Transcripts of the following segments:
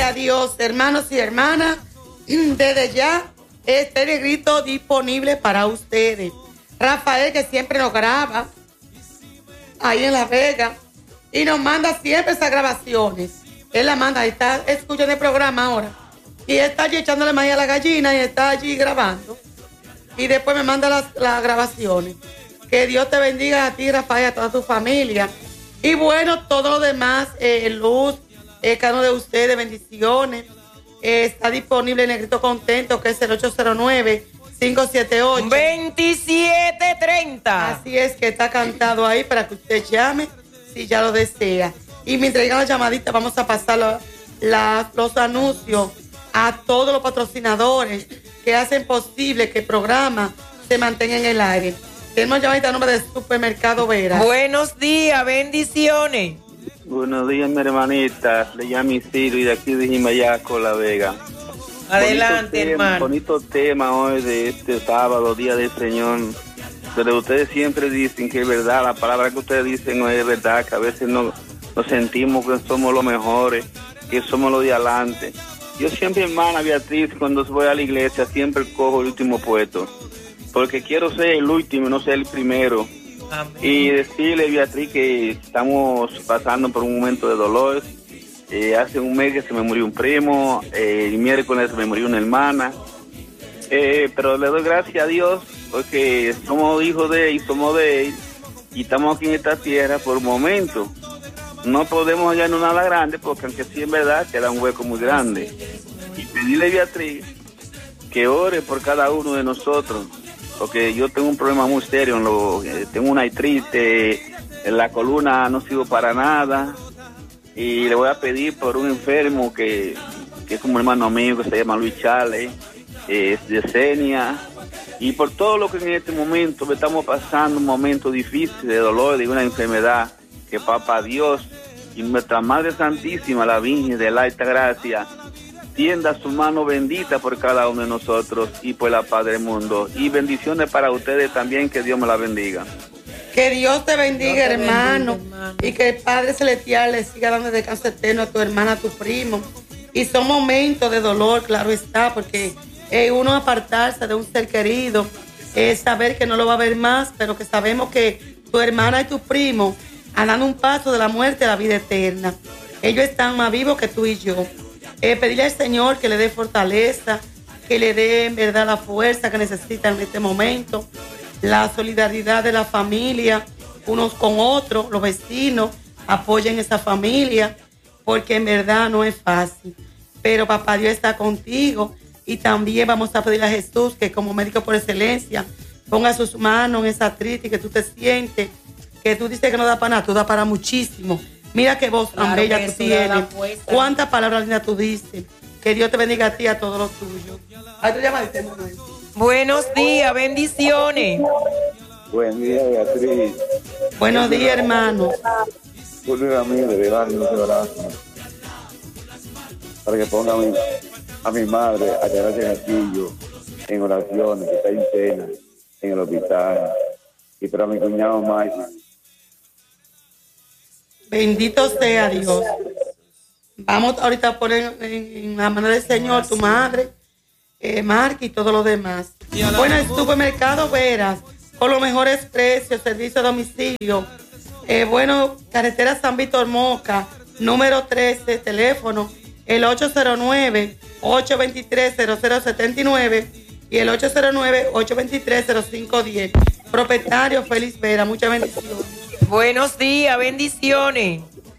Gloria a Dios, hermanos y hermanas. Desde ya, este negrito disponible para ustedes. Rafael, que siempre nos graba ahí en La Vega y nos manda siempre esas grabaciones. Él la manda, está escuchando el programa ahora y está allí echándole maíz a la gallina y está allí grabando. Y después me manda las grabaciones. Que Dios te bendiga a ti, Rafael, a toda tu familia. Y bueno, todo lo demás, Luz, cada uno de ustedes, bendiciones. Está disponible el Negrito Contento, que es el 809-578-2730. Así es, que está cantado ahí para que usted llame si ya lo desea. Y mientras llegan las llmaditas, vamos a pasar los anuncios a todos los patrocinadores que hacen posible que el programa se mantenga en el aire. Tenemos llamadita a nombre del Supermercado Vera. Buenos días, bendiciones. Buenos días, mi hermanita. Le llamo Isidro y de aquí de Jimayaco, La Vega. Adelante, hermano. Bonito tema hoy de este sábado, Día del Señor. Pero ustedes siempre dicen que es verdad, la palabra que ustedes dicen no es verdad, que a veces nos sentimos que somos los mejores, que somos los de adelante. Yo siempre, hermana Beatriz, cuando voy a la iglesia, siempre cojo el último puesto, porque quiero ser el último, no ser el primero. Amén. Y decirle, Beatriz, que estamos pasando por un momento de dolor. Hace un mes que se me murió un primo, el miércoles se me murió una hermana, pero le doy gracias a Dios porque somos hijos de él y somos de él y estamos aquí en esta tierra por un momento. No podemos hallarnos nada grande porque aunque sí es verdad queda un hueco muy grande. Y pedirle a Beatriz que ore por cada uno de nosotros, porque yo tengo un problema muy serio, tengo una artritis, en la columna no sirvo para nada, y le voy a pedir por un enfermo que es como un hermano mío que se llama Luis Charles, de Senia, y por todo lo que en este momento estamos pasando, un momento difícil de dolor, de una enfermedad, que Papá Dios y nuestra Madre Santísima, la Virgen de la Alta Gracia, tienda su mano bendita por cada uno de nosotros y por la paz del mundo. Y bendiciones para ustedes también, que Dios me la bendiga. Que Dios te bendiga, hermano, y que el Padre Celestial le siga dando descanso eterno a tu hermana, a tu primo. Y son momentos de dolor, claro está, porque uno apartarse de un ser querido, es saber que no lo va a ver más, pero que sabemos que tu hermana y tu primo han dado un paso de la muerte a la vida eterna. Ellos están más vivos que tú y yo. Pedirle al Señor que le dé fortaleza, que le dé en verdad la fuerza que necesitan en este momento, la solidaridad de la familia, unos con otros, los vecinos, apoyen esa familia, porque en verdad no es fácil. Pero Papá Dios está contigo y también vamos a pedirle a Jesús que como médico por excelencia ponga sus manos en esa artritis que tú te sientes, que tú dices que no da para nada, tú da para muchísimo. Mira qué voz tan bella tú tienes. Cuántas palabras lindas tú dices. Que Dios te bendiga a ti y a todos los tuyos. Buenos días, bendiciones. Buen día, Beatriz. Buenos días, hermano. Julio Ramírez, de Barrio de Brazo. Para que ponga a mi madre, a Gracia Castillo, en oraciones, que está interna en el hospital. Y para mi cuñado Mike. Bendito sea Dios. Vamos ahorita a poner en la mano del Señor tu madre, Marca y todo lo demás. Bueno, el Supermercado Veras, con los mejores precios, servicio a domicilio. Bueno, carretera San Víctor Moca, número 13, teléfono, el 809-823-0079 y el 809-823-0510. Propietario Félix Vera, muchas bendiciones. Buenos días, bendiciones.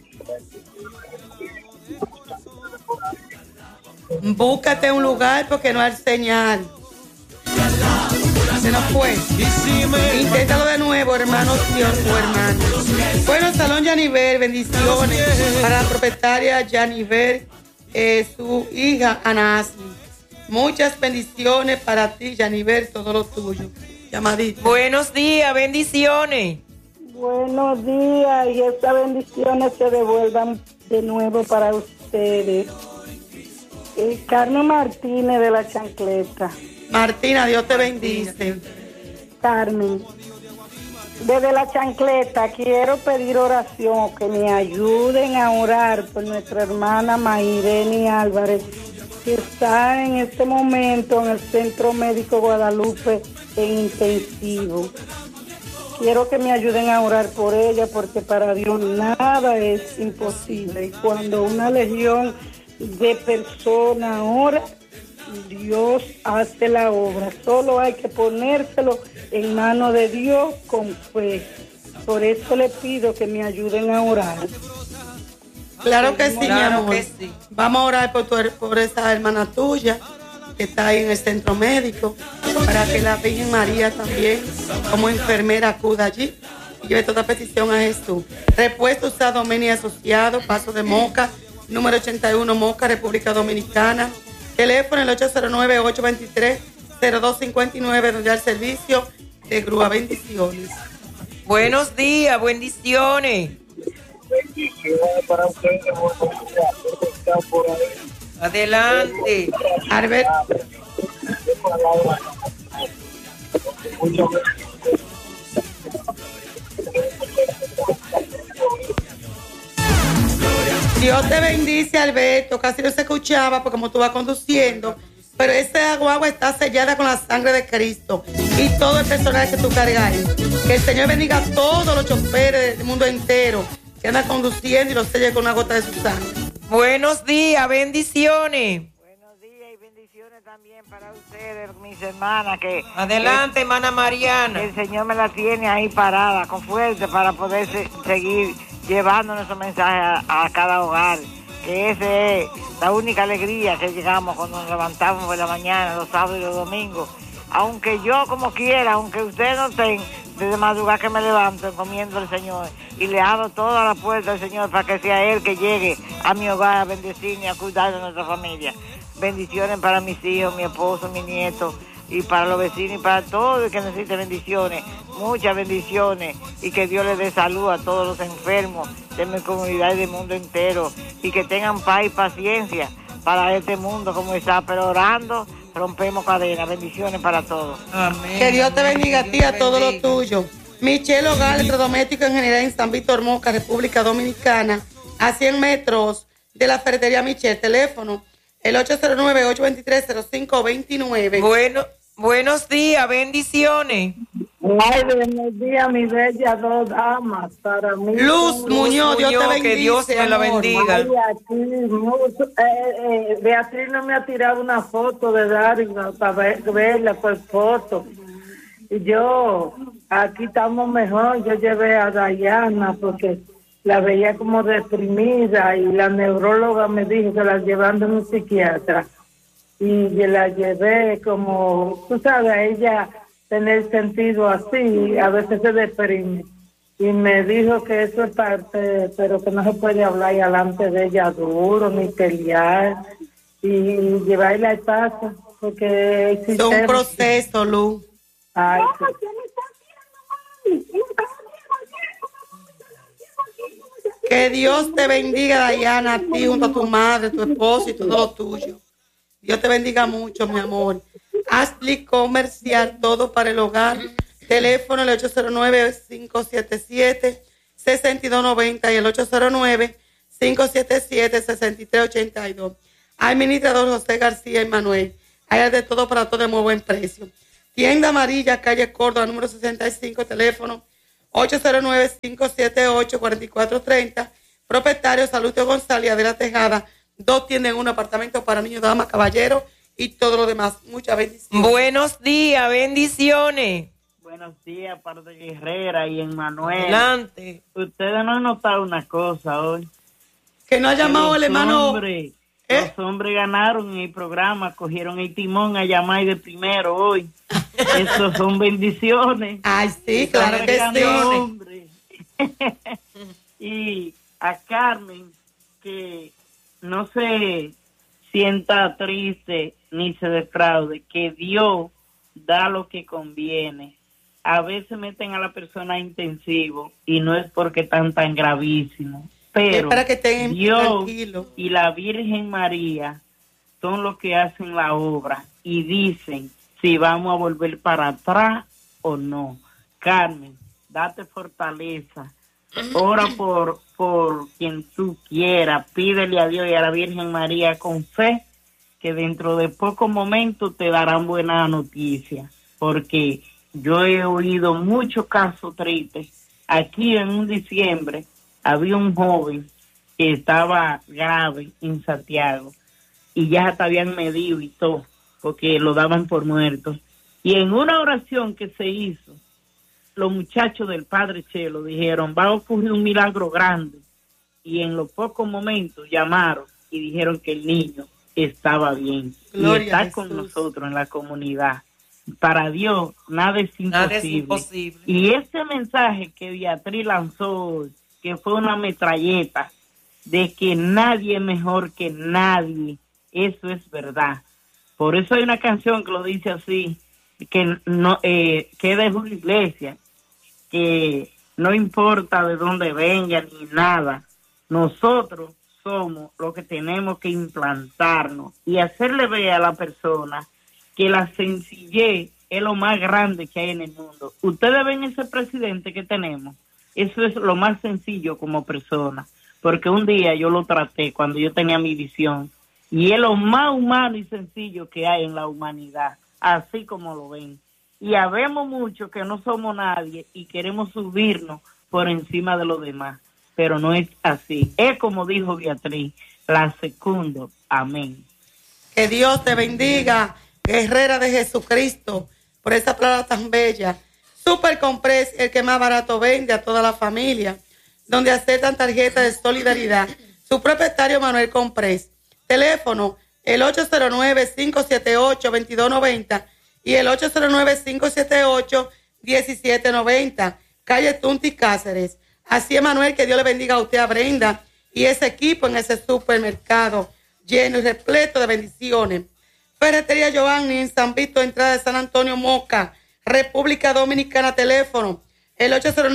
Búscate un lugar porque no hay señal. Se nos fue. Inténtalo de nuevo, hermano Dios o hermano. Bueno, Salón Yaniver, bendiciones para la propietaria Yaniver, su hija Ana Asli. Muchas bendiciones para ti, Yaniver, todo lo tuyo. Llamadita. Buenos días, bendiciones. Buenos días, y estas bendiciones se devuelvan de nuevo para ustedes. Carmen Martínez de la Chancleta. Martina, Dios te bendice. Carmen. Desde la chancleta quiero pedir oración, que me ayuden a orar por nuestra hermana Maireni Álvarez, que está en este momento en el Centro Médico Guadalupe en intensivo. Quiero que me ayuden a orar por ella, porque para Dios nada es imposible. Y cuando una legión de personas ora, Dios hace la obra. Solo hay que ponérselo en manos de Dios con fe. Por eso le pido que me ayuden a orar. Claro que sí, mi Claro amor. que sí. Vamos a orar por esa hermana tuya que está ahí en el centro médico, para que la Virgen María también, como enfermera, acuda allí y lleve toda petición a Jesús. Repuesto usado Meni Asociado, Paso de Moca, número 81, Moca, República Dominicana. Teléfono el 809-823-0259, donde hay servicio de grúa. Bendiciones. Buenos días, bendiciones. Bendiciones para ustedes, están por ahí. Adelante. Albert, Dios te bendice, Alberto. Casi no se escuchaba porque como tú vas conduciendo, pero esa guagua está sellada con la sangre de Cristo y todo el personal que tú cargas ahí. Que el Señor bendiga a todos los choferes del mundo entero que andan conduciendo y los selle con una gota de su sangre. Buenos días, bendiciones. Buenos días y bendiciones también para ustedes, mis hermanas, que Adelante, hermana Mariana. el Señor me la tiene ahí parada, con fuerza, para poder seguir llevando nuestro mensaje a cada hogar, que esa es la única alegría que llegamos cuando nos levantamos por la mañana, los sábados y los domingos. Aunque yo como quiera, aunque ustedes no estén, desde madrugada que me levanto encomiendo al Señor y le abro toda la puerta al Señor para que sea Él que llegue a mi hogar a bendecirme, a cuidar de nuestra familia. Bendiciones para mis hijos, mi esposo, mi nieto, y para los vecinos y para todo el que necesite bendiciones, muchas bendiciones, y que Dios les dé salud a todos los enfermos de mi comunidad y del mundo entero, y que tengan paz y paciencia para este mundo como está, pero orando rompemos cadenas. Bendiciones para todos. Amén. Que Dios te bendiga a ti y a Dios todo lo bendiga. tuyo. Michelle Hogar, electrodoméstico en general en San Víctor Moca, República Dominicana, a 100 metros de la ferretería Michelle. Teléfono el 809-823-0529. Bueno, buenos días, bendiciones. Ay, buenos días, mi bella dos damas. Para mí. Luz Muñoz, Dios te Muñoz, bendiga. que Dios me la bendiga. Ay, aquí, Beatriz no me ha tirado una foto de Dari para verla por foto. Y yo, aquí estamos mejor. Yo llevé a Dayana porque la veía como deprimida y la neuróloga me dijo que la llevan a un psiquiatra. Y yo la llevé como, tú sabes, a ella tener sentido así, a veces se deprime. Y me dijo que eso es parte, pero que no se puede hablar y delante de ella duro, ni pelear, y llevarla al paso, porque Es un proceso, Luz. Ay, Que Dios te bendiga, Dayana, a ti junto a tu madre, tu esposo y todo lo tuyo. Dios te bendiga mucho, mi amor. Ashley Comercial, todo para el hogar. Teléfono el 809-577-6290 y el 809-577-6382. Administrador José García y Manuel. Hay de todo para todo de muy buen precio. Tienda Amarilla, calle Córdoba, número 65, teléfono 809-578-4430. Propietario Saludio González de la Tejada. 2 tienen un apartamento para niños, damas, caballeros y todo lo demás. Muchas bendiciones. Buenos días, bendiciones. Buenos días, par de Guerrera y Emmanuel. Adelante. Ustedes no han notado una cosa hoy. Que no ha llamado el hermano. Los hombres ganaron en el programa, cogieron el timón a llamar de primero hoy. Eso son bendiciones. Ay, sí, claro que sí. Hombre. Y a Carmen, que no se sienta triste ni se defraude, que Dios da lo que conviene. A veces meten a la persona intensivo y no es porque están tan gravísimos. Pero para que estén Dios tranquilos. y la Virgen María son los que hacen la obra y dicen si vamos a volver para atrás o no. Carmen, date fortaleza. Ora por quien tú quieras, pídele a Dios y a la Virgen María con fe, que dentro de pocos momentos te darán buena noticia, porque yo he oído muchos casos tristes. Aquí en un diciembre había un joven que estaba grave en Santiago y ya hasta habían medido y todo, porque lo daban por muerto. Y en una oración que se hizo, los muchachos del Padre Chelo dijeron, va a ocurrir un milagro grande. Y en los pocos momentos llamaron y dijeron que el niño estaba bien. Gloria y está a Jesús. con nosotros en la comunidad. Para Dios nada es imposible. Nada es imposible. Y ese mensaje que Beatriz lanzó, que fue una metralleta, de que nadie es mejor que nadie, eso es verdad. Por eso hay una canción que lo dice así, que no que es de una iglesia, que no importa de dónde venga ni nada, nosotros somos los que tenemos que implantarnos y hacerle ver a la persona que la sencillez es lo más grande que hay en el mundo. Ustedes ven ese presidente que tenemos, eso es lo más sencillo como persona, porque un día yo lo traté cuando yo tenía mi visión y es lo más humano y sencillo que hay en la humanidad, así como lo ven. Y habemos muchos que no somos nadie y queremos subirnos por encima de los demás, pero no es así. Es como dijo Beatriz, la secundo. Amén. Que Dios te bendiga, guerrera de Jesucristo, por esa palabra tan bella. Super Compress, el que más barato vende a toda la familia, donde aceptan tarjetas de solidaridad. Su propietario Manuel Compress. Teléfono, el 809-578-2290 y el 809-578-1790. Calle Tunti Cáceres. Así es, Manuel, que Dios le bendiga a usted, a Brenda y ese equipo en ese supermercado lleno y repleto de bendiciones. Ferretería Giovanni en San Vito, entrada de San Antonio Moca, República Dominicana. Teléfono, el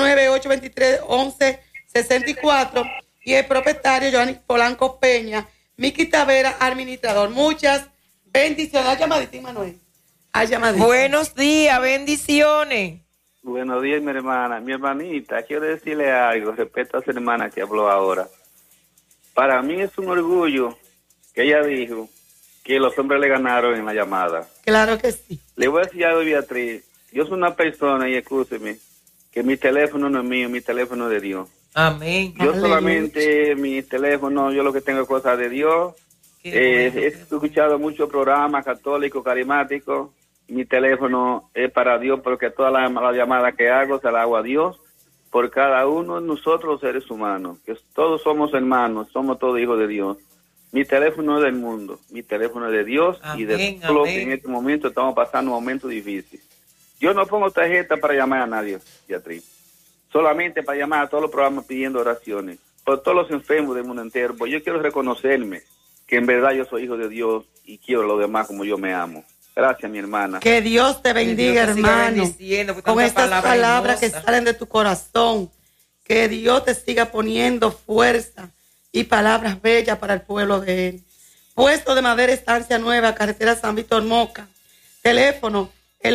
809-823-1164 y el propietario Giovanni Polanco Peña, Miki Tavera, administrador. Muchas bendiciones. ¿Hay llamadita, Manuel? Hay llamadita. Buenos días, bendiciones. Buenos días, mi hermana. Mi hermanita, quiero decirle algo respecto a esa hermana que habló ahora. Para mí es un orgullo que ella dijo que los hombres le ganaron en la llamada. Claro que sí. Le voy a decir algo, Beatriz. Yo soy una persona, y escúcheme, que mi teléfono no es mío, mi teléfono es de Dios. Amén. Yo solamente, mi teléfono, yo lo que tengo es cosas de Dios. He escuchado muchos programas católicos, carismáticos. Mi teléfono es para Dios porque todas las llamadas que hago se las hago a Dios por cada uno de nosotros los seres humanos, que todos somos hermanos, somos todos hijos de Dios. Mi teléfono es del mundo, mi teléfono es de Dios. Amén, y de todo lo que en este momento estamos pasando un momento difícil. Yo no pongo tarjeta para llamar a nadie, Beatriz, solamente para llamar a todos los programas pidiendo oraciones, por todos los enfermos del mundo entero, porque yo quiero reconocerme que en verdad yo soy hijo de Dios y quiero a los demás como yo me amo. Gracias, mi hermana. Que Dios te bendiga, hermano, con estas palabras que salen de tu corazón. Que Dios te siga poniendo fuerza y palabras bellas para el pueblo de Él. Puesto de Madera, Estancia Nueva, carretera San Víctor Moca. Teléfono, el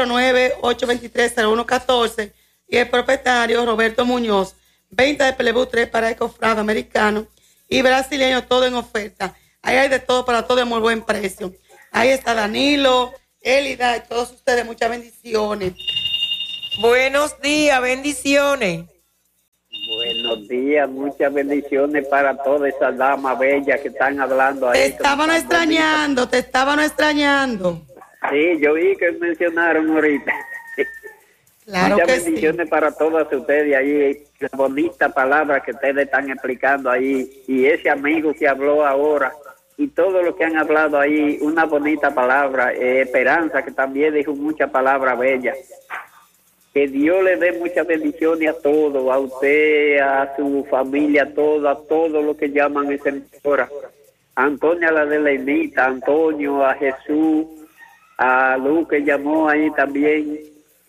809-823-0114 y el propietario Roberto Muñoz. Venta de Pelebú 3 para el cofrado americano y brasileño, todo en oferta. Ahí hay de todo para todo de muy buen precio. Ahí está Danilo, Elida y todos ustedes. Muchas bendiciones. Buenos días, bendiciones. Buenos días, muchas bendiciones para todas esas damas bellas que están hablando ahí. Te estaban extrañando, te estaban extrañando. Sí, yo vi que mencionaron ahorita. Claro muchas que bendiciones sí. Para todas ustedes ahí, la bonita palabra que ustedes están explicando ahí, y ese amigo que habló ahora, y todo lo que han hablado ahí, una bonita palabra, Esperanza, que también dijo muchas palabras bellas. Que Dios le dé muchas bendiciones a todos, a usted, a su familia, a todos los que llaman esa emisora. A Antonia, la de la Inita, a Antonio, a Jesús, a Luz que llamó ahí también,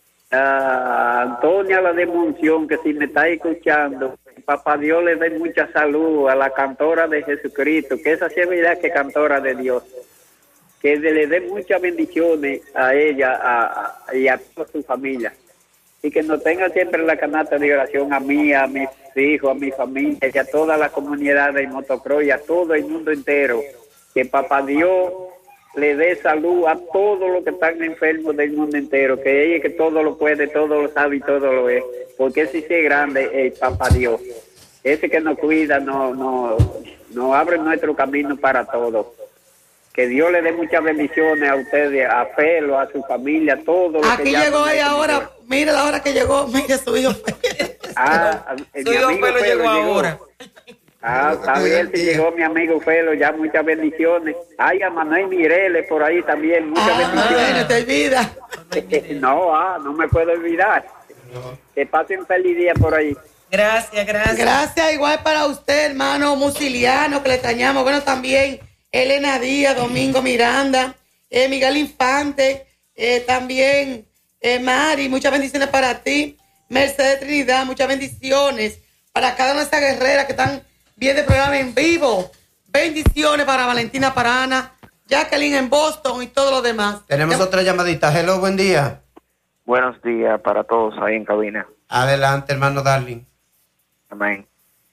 a Antonia, la de Monción, que si me está escuchando, papá Dios le dé mucha salud, a la cantora de Jesucristo, que esa sí es verdad que cantora de Dios, que le dé muchas bendiciones a ella y a toda su familia. y que nos tenga siempre en la canasta de oración a mí, a mis hijos, a mi familia, y a toda la comunidad de motocross y a todo el mundo entero. Que Papá Dios le dé salud a todos los que están enfermos del mundo entero, que ella que todo lo puede, todo lo sabe y todo lo es, porque ese sí es grande, el Papá Dios. Ese que nos cuida, nos abre nuestro camino para todos. Que Dios le dé muchas bendiciones a ustedes, a Felo, a su familia, a todos. Aquí llegó ella ahora, mira la hora que llegó, mira su hijo. Su hijo Felo llegó ahora. Está bien, si llegó mi amigo Felo, ya muchas bendiciones. Ay, a Manuel Mireles por ahí también, muchas bendiciones. No te olvidas. No me puedo olvidar. Que pasen feliz día por ahí. Gracias. Gracias, igual para usted, hermano Musiliano, que le extrañamos. Bueno, también Elena Díaz, Domingo Miranda, Miguel Infante, también Mari, muchas bendiciones para ti. Mercedes Trinidad, muchas bendiciones para cada una de estas guerreras que están viendo el programa en vivo. Bendiciones para Valentina Parana, Jacqueline en Boston y todo lo demás. Tenemos otra llamadita. Hello, buen día. Buenos días para todos ahí en cabina. Adelante, hermano Darling. Amén.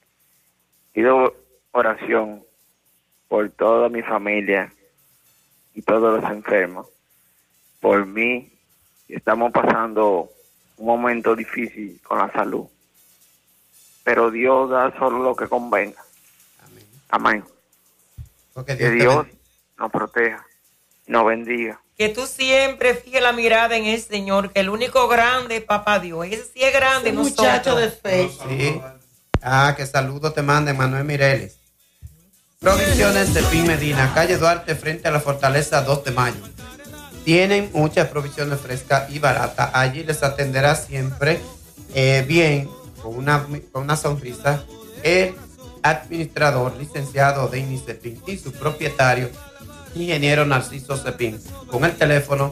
Pido oración por toda mi familia y todos los enfermos. Por mí, estamos pasando un momento difícil con la salud. Pero Dios da solo lo que convenga. Amén. Que Dios nos proteja, nos bendiga. Que tú siempre fijes la mirada en el Señor, que el único grande es Papá Dios. Ese sí es grande, muchacho de fe. Sí. Que saludo te manda Manuel Mireles. Provisiones de Pin Medina, calle Duarte, frente a la Fortaleza 2 de Mayo. Tienen muchas provisiones frescas y baratas. Allí les atenderá siempre bien, con una sonrisa, el administrador licenciado Denis Cepín y su propietario, ingeniero Narciso Cepín, con el teléfono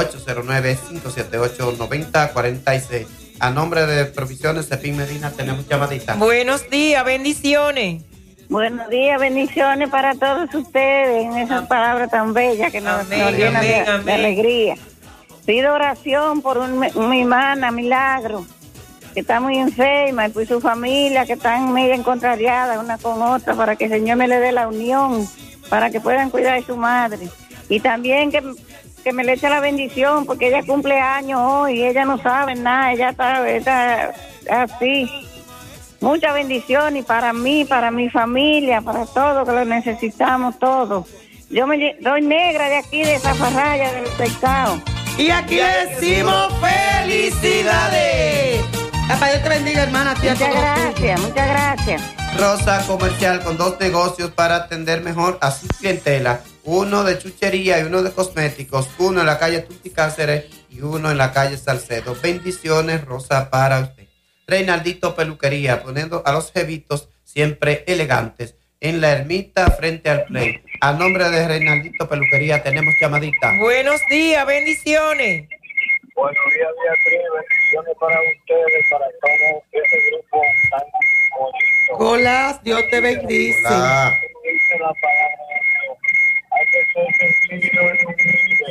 809-578-9046. A nombre de Provisiones Cepín Medina tenemos llamadita. Buenos días, bendiciones. Buenos días, bendiciones para todos ustedes en esas palabras tan bellas que nos llenan de alegría. Pido oración por mi hermana Milagro, que está muy enferma, y por su familia, que están medio contrariadas una con otra, para que el Señor me le dé la unión, para que puedan cuidar de su madre. Y también que me le eche la bendición, porque ella cumple años hoy, y ella no sabe nada, ella está así. Muchas bendiciones para mí, para mi familia, para todos, que lo necesitamos todos. Yo me doy negra de aquí, de Zafarraya, del pescado. Y aquí le decimos felicidades. Papá Dios te bendiga, hermana. Muchas gracias. Rosa Comercial, con 2 negocios para atender mejor a su clientela. Uno de chuchería y uno de cosméticos. Uno en la calle Tuti Cáceres y uno en la calle Salcedo. Bendiciones, Rosa, para usted. Reinaldito Peluquería, poniendo a los jevitos siempre elegantes. En la ermita frente al Play. A nombre de Reinaldito Peluquería tenemos llamadita. Buenos días, bendiciones. Buenos días, Beatriz, bendiciones para ustedes, para todo ese grupo tan bonito. Hola, Dios te bendice. Hola. Dice la palabra de Dios, hay que ser sencillo y humilde.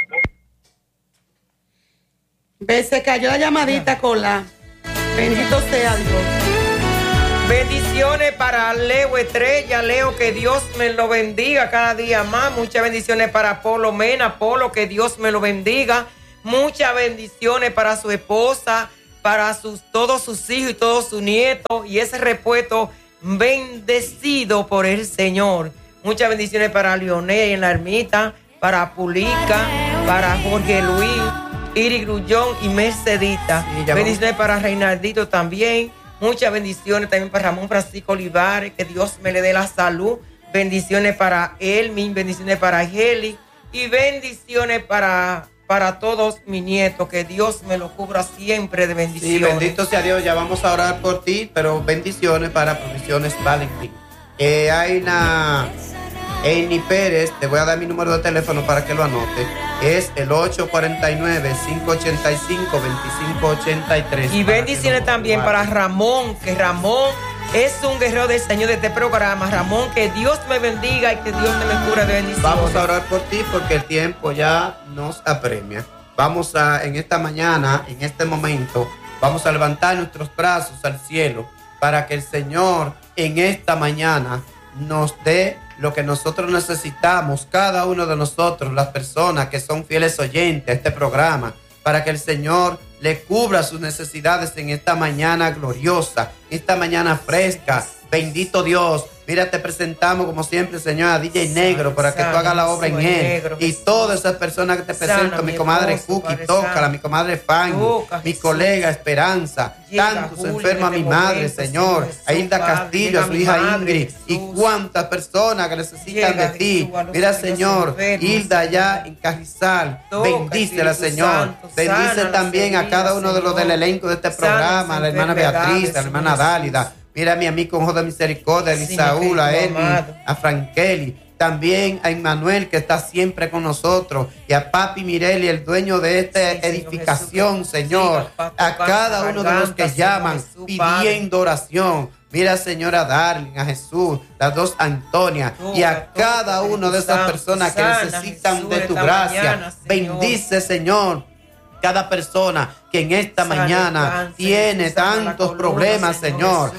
Se cayó la llamadita, Cola. Bendito sea Dios. Bendiciones para Leo Estrella, Leo, que Dios me lo bendiga cada día más. Muchas bendiciones para Polo Mena, Polo, que Dios me lo bendiga. Muchas bendiciones para su esposa, para todos sus hijos y todos sus nietos, y ese repuesto bendecido por el Señor. Muchas bendiciones para Leonel en la ermita, para Pulica, para Jorge Luis, Iri Grullón y Mercedita. Sí, bendiciones para Reinaldito también. Muchas bendiciones también para Ramón Francisco Olivares, que Dios me le dé la salud. Bendiciones para Elmin, bendiciones para Heli y bendiciones para todos mis nietos, que Dios me lo cubra siempre de bendiciones. Sí, bendito sea Dios, ya vamos a orar por ti, pero bendiciones para Provisiones Valentín. Hay una Amy Pérez, te voy a dar mi número de teléfono para que lo anote. Es el 849-585-2583. Y bendiciones también para Ramón, que Ramón es un guerrero del Señor de este programa. Ramón, que Dios me bendiga y que Dios me cure de bendiciones. Vamos a orar por ti porque el tiempo ya nos apremia. Vamos a, en esta mañana, en este momento, Vamos a levantar nuestros brazos al cielo para que el Señor en esta mañana nos dé lo que nosotros necesitamos, cada uno de nosotros, las personas que son fieles oyentes a este programa, para que el Señor le cubra sus necesidades en esta mañana gloriosa, esta mañana fresca. Bendito Dios. Mira, te presentamos como siempre, Señor, a DJ Negro para que tú hagas la obra en él. Y todas esas personas que te presento, mi comadre Cookie, tócala, mi comadre Fanny, mi colega Esperanza, tantos enfermos a mi madre, Señor, a Hilda Castillo, a su hija Ingrid, y cuántas personas que necesitan de ti. Mira, Señor, Hilda allá en Carrizal, bendícela, Señor. Bendice también a cada uno de los del elenco de este programa, a la hermana Beatriz, a la hermana Dálida. Mira a mi amigo Ojo de Misericordia, a Elisaúl, a Edwin, a Frankeli, también a Emmanuel, que está siempre con nosotros, y a Papi Mireli, el dueño de esta edificación, Señor, a cada uno de los que llaman pidiendo oración. Mira, Señora Darling, a Jesús, las dos Antonia, y a cada una de esas personas que necesitan de tu gracia. Bendice, Señor, cada persona que en esta mañana tiene tantos problemas, Señor.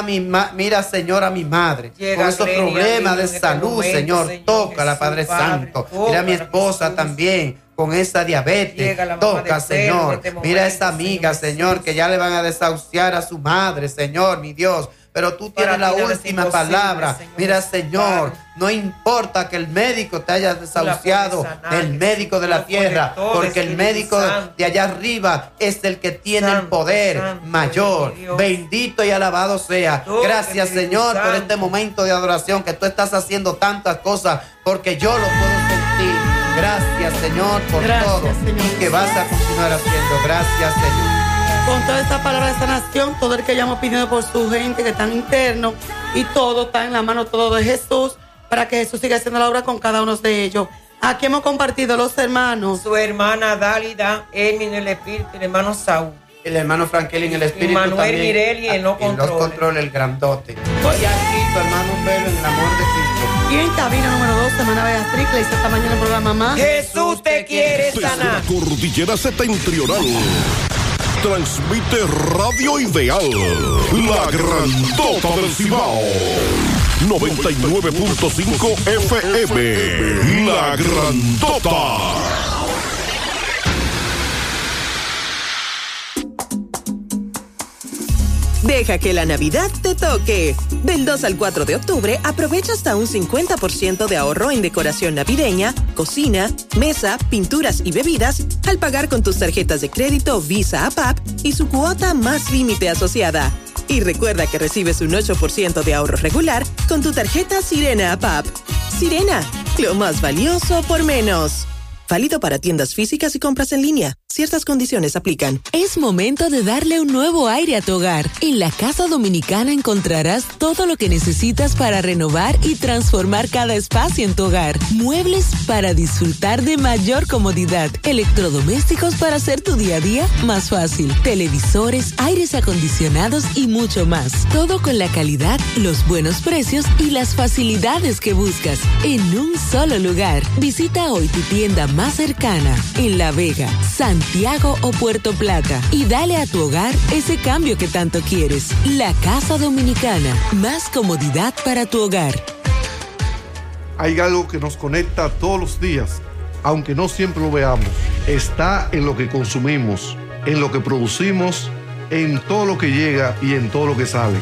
Mira, Señor, a mi madre con esos problemas de salud, Señor. Tócala, Padre Santo. Mira a mi esposa también con esa diabetes. Toca, Señor. Mira a esa amiga, Señor, que ya le van a desahuciar a su madre, Señor, mi Dios. Pero tú tienes la última palabra. Mira, Señor, no importa que el médico te haya desahuciado, el médico de la tierra, porque el médico de allá arriba es el que tiene el poder mayor. Bendito y alabado sea. Gracias, Señor, por este momento de adoración, que tú estás haciendo tantas cosas, porque yo lo puedo sentir. Gracias, Señor, por todo, Señor, y que vas a continuar haciendo. Gracias, Señor. Con toda esta palabra de sanación, todo el que hayamos pidiendo por su gente que están internos, y todo está en la mano, todo de Jesús, para que Jesús siga haciendo la obra con cada uno de ellos. Aquí hemos compartido los hermanos. Su hermana Dálida, Elmi en el espíritu, el hermano Saúl. El hermano Frankel en el espíritu. Manuel también, Mireli en los controles. En los controles, el grandote. Y aquí tu hermano Belo en el amor de Cristo. Y en cabina número 2, semana Beatriz, le hice esta mañana el programa más. Jesús te quiere Desde sanar. la cordillera septentrional transmite Radio Ideal, la grandota del Cibao. 99.5 FM, la grandota. Deja que la Navidad te toque. Del 2 al 4 de octubre, aprovecha hasta un 50% de ahorro en decoración navideña, cocina, mesa, pinturas y bebidas al pagar con tus tarjetas de crédito Visa APAP y su cuota más límite asociada. Y recuerda que recibes un 8% de ahorro regular con tu tarjeta Sirena APAP. Sirena, lo más valioso por menos. Válido para tiendas físicas y compras en línea. Ciertas condiciones aplican. Es momento de darle un nuevo aire a tu hogar. En la Casa Dominicana encontrarás todo lo que necesitas para renovar y transformar cada espacio en tu hogar. Muebles para disfrutar de mayor comodidad. Electrodomésticos para hacer tu día a día más fácil. Televisores, aires acondicionados y mucho más. Todo con la calidad, los buenos precios y las facilidades que buscas en un solo lugar. Visita hoy tu tienda más cercana en La Vega, Santiago o Puerto Plata y dale a tu hogar ese cambio que tanto quieres. La Casa Dominicana, más comodidad para tu hogar. Hay algo que nos conecta todos los días, aunque no siempre lo veamos. Está en lo que consumimos, en lo que producimos, en todo lo que llega y en todo lo que sale.